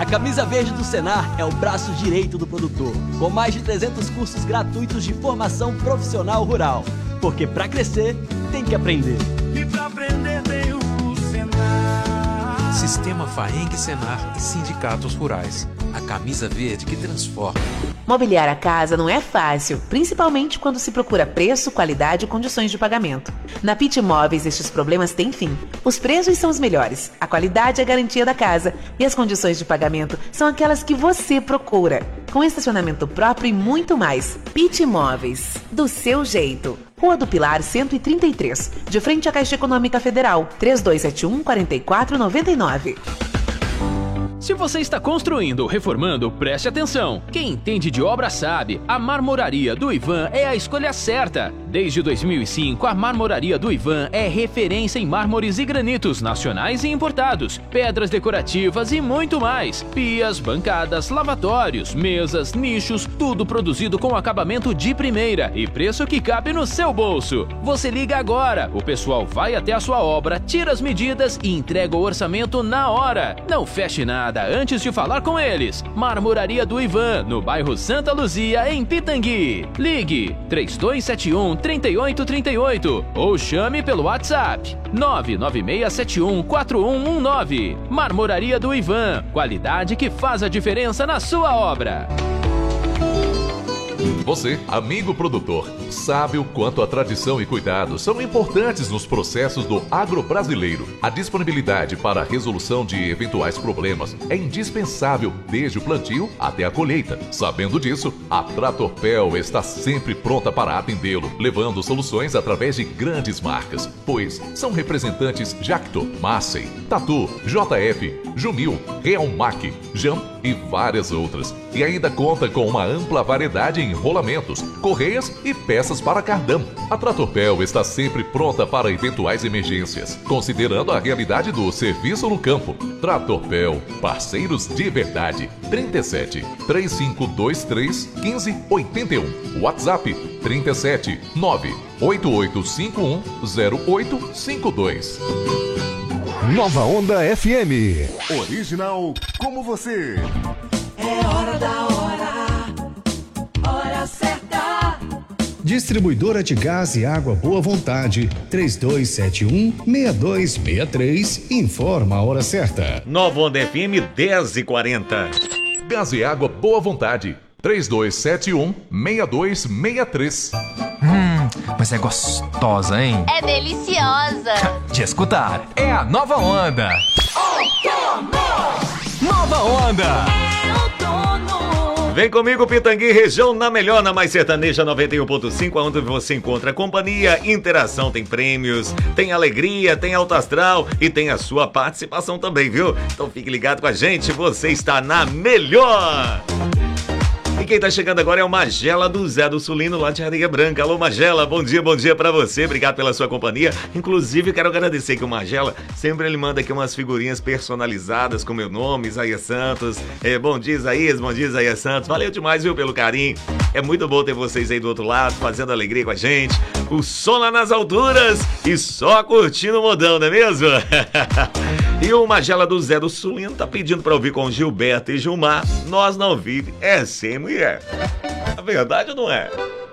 A Camisa Verde do Senar é o braço direito do produtor, com mais de 300 cursos gratuitos de formação profissional rural. Porque para crescer, tem que aprender. E pra aprender tem o Senar. Sistema Faeng Senar e Sindicatos Rurais. A camisa verde que transforma. Mobiliar a casa não é fácil, principalmente quando se procura preço, qualidade e condições de pagamento. Na Pit Imóveis, estes problemas têm fim. Os preços são os melhores, a qualidade é a garantia da casa e as condições de pagamento são aquelas que você procura. Com estacionamento próprio e muito mais. Pit Imóveis, do seu jeito. Rua do Pilar 133, de frente à Caixa Econômica Federal, 3271-4499. Se você está construindo ou reformando, preste atenção. Quem entende de obra sabe, a Marmoraria do Ivan é a escolha certa. Desde 2005, a Marmoraria do Ivan é referência em mármores e granitos nacionais e importados, pedras decorativas e muito mais. Pias, bancadas, lavatórios, mesas, nichos, tudo produzido com acabamento de primeira e preço que cabe no seu bolso. Você liga agora, o pessoal vai até a sua obra, tira as medidas e entrega o orçamento na hora. Não feche nada antes de falar com eles. Marmoraria do Ivan, no bairro Santa Luzia, em Pitangui. Ligue 3271-3838 ou chame pelo WhatsApp 99671-4119. Marmoraria do Ivan, qualidade que faz a diferença na sua obra. Você, amigo produtor, sabe o quanto a tradição e cuidado são importantes nos processos do agro brasileiro. A disponibilidade para a resolução de eventuais problemas é indispensável desde o plantio até a colheita. Sabendo disso, a Tratorpel está sempre pronta para atendê-lo, levando soluções através de grandes marcas, pois são representantes Jacto, Massey, Tatu, JF, Junil, Realmac, Jam e várias outras. E ainda conta com uma ampla variedade em rolamentos, correias e peças para cardão. A Tratorpel está sempre pronta para eventuais emergências, considerando a realidade do serviço no campo. Tratorpel, parceiros de verdade. 37 3523 1581. WhatsApp 37 98851 0852. Nova Onda FM. Original como você. É hora da hora. Hora certa. Distribuidora de gás e água Boa Vontade, 3271-6263, informa a hora certa. Nova Onda FM 10h40. Gás e água Boa Vontade, 3271-6263. Mas é gostosa, hein? É deliciosa. De escutar, é a Nova Onda. Nova Onda. É outono. Vem comigo, Pitangui, região na melhor, na mais sertaneja 91.5, onde você encontra companhia, interação, tem prêmios, tem alegria, tem alto astral e tem a sua participação também, viu? Então fique ligado com a gente, você está na melhor. E quem tá chegando agora é o Magela do Zé do Sulino, lá de Areia Branca. Alô, Magela, bom dia pra você, obrigado pela sua companhia. Inclusive, quero agradecer que o Magela sempre ele manda aqui umas figurinhas personalizadas com meu nome, Isaías Santos. Bom dia, Isaías, bom dia, Isaías Santos. Valeu demais, viu, pelo carinho. É muito bom ter vocês aí do outro lado, fazendo alegria com a gente. O som lá nas alturas e só curtindo o modão, não é mesmo? E o Magela do Zé do Sulino tá pedindo pra ouvir com Gilberto e Gilmar. Nós não vive, é sem mulher. A verdade não é?